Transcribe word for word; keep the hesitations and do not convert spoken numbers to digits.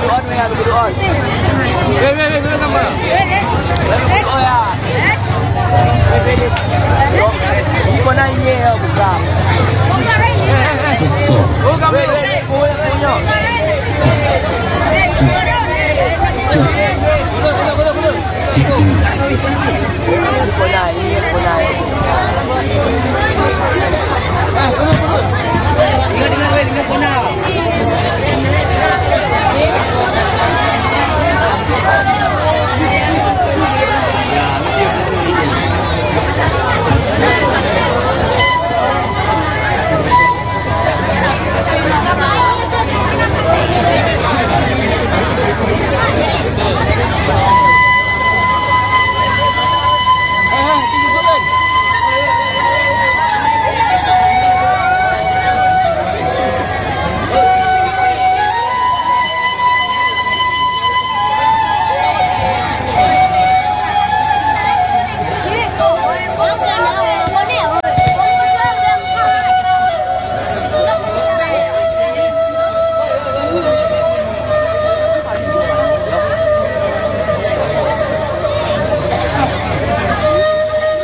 on ya, dulu on. Weh, weh, weh, dulu kamera. Oh ya. Kau nak ini ya, bukan. Oh, kamera.